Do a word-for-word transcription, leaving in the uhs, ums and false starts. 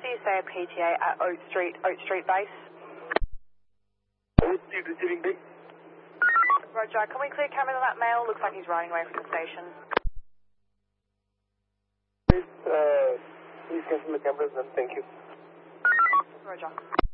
C S A P T A at Oak Street, Oak Street base. Oak Street receiving base. Roger, can we clear cameras on that male? Looks like he's riding away from the station. Please, uh, please cancel the cameras and thank you. Roger.